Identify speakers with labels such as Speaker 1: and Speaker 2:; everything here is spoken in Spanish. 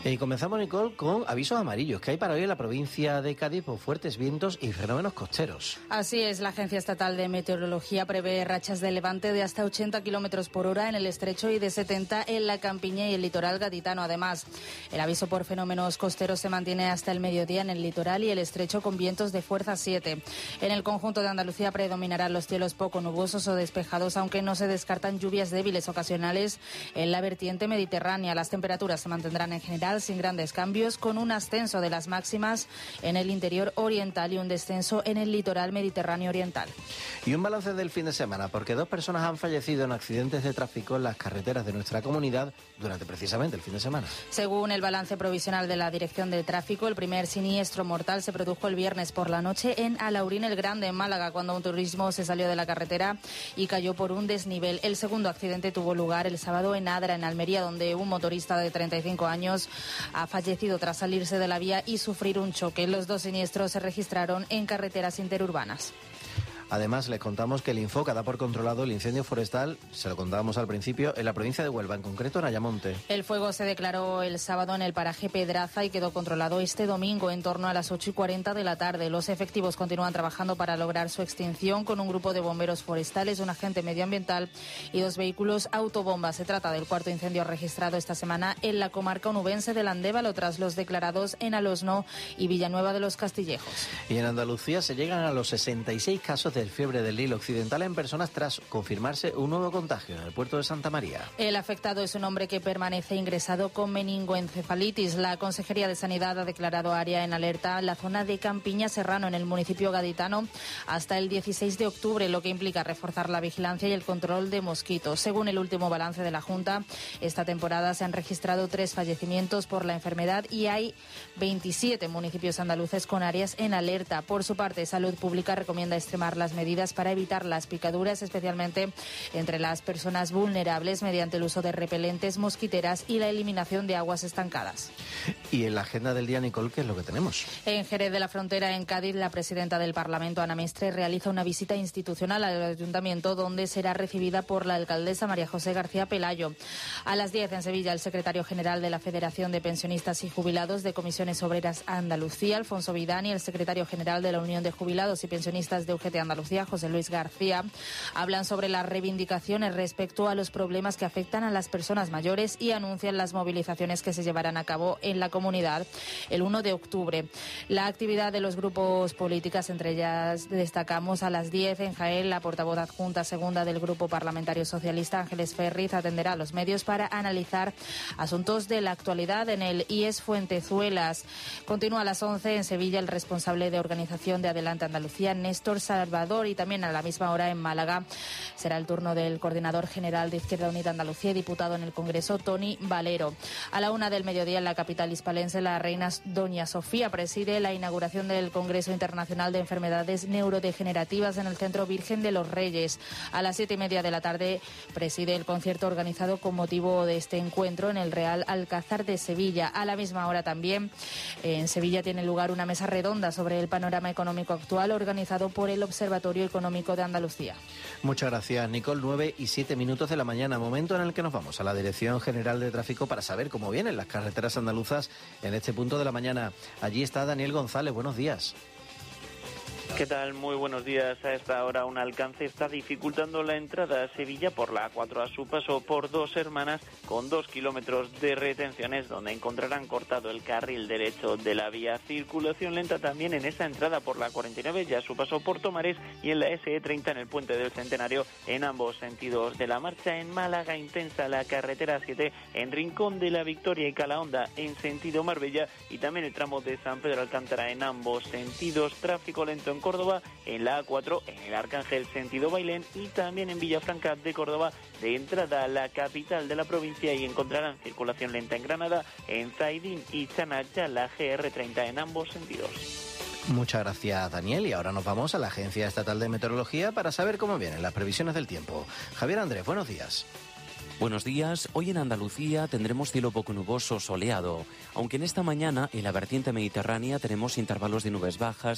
Speaker 1: Y comenzamos, Nicole, con avisos amarillos que hay para hoy en la provincia de Cádiz por fuertes vientos y fenómenos costeros.
Speaker 2: Así es, la Agencia Estatal de Meteorología prevé rachas de levante de hasta 80 kilómetros por hora en el estrecho y de 70 en la campiña y el litoral gaditano. Además, el aviso por fenómenos costeros se mantiene hasta el mediodía en el litoral y el estrecho con vientos de fuerza 7. En el conjunto de Andalucía predominarán los cielos poco nubosos o despejados, aunque no se descartan lluvias débiles ocasionales en la vertiente mediterránea. Las temperaturas se mantendrán en general sin grandes cambios, con un ascenso de las máximas en el interior oriental y un descenso en el litoral mediterráneo oriental.
Speaker 1: Y un balance del fin de semana, porque 2 personas han fallecido en accidentes de tráfico en las carreteras de nuestra comunidad durante precisamente el fin de semana.
Speaker 2: Según el balance provisional de la Dirección de Tráfico, el primer siniestro mortal se produjo el viernes por la noche en Alaurín el Grande, en Málaga, cuando un turismo se salió de la carretera y cayó por un desnivel. El segundo accidente tuvo lugar el sábado en Adra, en Almería, donde un motorista de 35 años ha fallecido tras salirse de la vía y sufrir un choque. Los 2 siniestros se registraron en carreteras interurbanas.
Speaker 1: Además, les contamos que el Infoca da por controlado el incendio forestal, se lo contábamos al principio, en la provincia de Huelva, en concreto en Ayamonte.
Speaker 2: El fuego se declaró el sábado en el paraje Pedraza y quedó controlado este domingo en torno a las 8:40 de la tarde. Los efectivos continúan trabajando para lograr su extinción con un grupo de bomberos forestales, un agente medioambiental y 2 vehículos autobombas. Se trata del cuarto incendio registrado esta semana en la comarca onubense del Andévalo, tras los declarados en Alosno y Villanueva de los Castillejos.
Speaker 1: Y en Andalucía se llegan a los 66 casos de fiebre del Nilo Occidental en personas tras confirmarse un nuevo contagio en el puerto de Santa María.
Speaker 2: El afectado es un hombre que permanece ingresado con meningoencefalitis. La Consejería de Sanidad ha declarado área en alerta la zona de Campiña Serrano, en el municipio gaditano, hasta el 16 de octubre, lo que implica reforzar la vigilancia y el control de mosquitos. Según el último balance de la Junta, esta temporada se han registrado 3 fallecimientos por la enfermedad y hay 27 municipios andaluces con áreas en alerta. Por su parte, Salud Pública recomienda extremar las medidas para evitar las picaduras, especialmente entre las personas vulnerables, mediante el uso de repelentes, mosquiteras y la eliminación de aguas estancadas.
Speaker 1: Y en la agenda del día, Nicole, ¿qué es lo que tenemos?
Speaker 2: En Jerez de la Frontera, en Cádiz, la presidenta del Parlamento, Ana Mestre, realiza una visita institucional al ayuntamiento, donde será recibida por la alcaldesa María José García Pelayo. A las 10 en Sevilla, el secretario general de la Federación de Pensionistas y Jubilados de Comisiones Obreras Andalucía, Alfonso Vidani, y el secretario general de la Unión de Jubilados y Pensionistas de UGT Andalucía, José Luis García, hablan sobre las reivindicaciones respecto a los problemas que afectan a las personas mayores y anuncian las movilizaciones que se llevarán a cabo en la comunidad el 1 de octubre. La actividad de los grupos políticos, entre ellas destacamos a las 10 en Jaén, la portavoz adjunta segunda del Grupo Parlamentario Socialista, Ángeles Ferriz, atenderá a los medios para analizar asuntos de la actualidad en el IES Fuentezuelas. Continúa a las 11 en Sevilla el responsable de organización de Adelante Andalucía, Néstor Salvador, y también a la misma hora en Málaga será el turno del coordinador general de Izquierda Unida Andalucía y diputado en el Congreso, Tony Valero. A la 1 del mediodía en la capital hispalense, la reina Doña Sofía preside la inauguración del Congreso Internacional de Enfermedades Neurodegenerativas en el Centro Virgen de los Reyes. A las 7:30 de la tarde preside el concierto organizado con motivo de este encuentro en el Real Alcázar de Sevilla. A la misma hora también en Sevilla tiene lugar una mesa redonda sobre el panorama económico actual, organizado por el Observatorio Económico de Andalucía.
Speaker 1: Muchas gracias, Nicole. 9:07 de la mañana, momento en el que nos vamos a la Dirección General de Tráfico para saber cómo vienen las carreteras andaluzas en este punto de la mañana. Allí está Daniel González, buenos días.
Speaker 3: ¿Qué tal? Muy buenos días. A esta hora un alcance está dificultando la entrada a Sevilla por la A4 a su paso por Dos Hermanas, con 2 kilómetros de retenciones, donde encontrarán cortado el carril derecho de la vía. Circulación lenta también en esa entrada por la 49 ya a su paso por Tomares y en la SE30 en el Puente del Centenario en ambos sentidos de la marcha. En Málaga, intensa la carretera 7 en Rincón de la Victoria y Calahonda en sentido Marbella, y también el tramo de San Pedro Alcántara en ambos sentidos. Tráfico lento en Córdoba, en la A4, en el Arcángel sentido Bailén, y también en Villafranca de Córdoba de entrada a la capital de la provincia, y encontrarán circulación lenta en Granada, en Zaidín y Chanaya, la GR30 en ambos sentidos.
Speaker 1: Muchas gracias, Daniel, y ahora nos vamos a la Agencia Estatal de Meteorología para saber cómo vienen las previsiones del tiempo. Javier Andrés, buenos días.
Speaker 4: Buenos días. Hoy en Andalucía tendremos cielo poco nuboso, soleado, aunque en esta mañana en la vertiente mediterránea tenemos intervalos de nubes bajas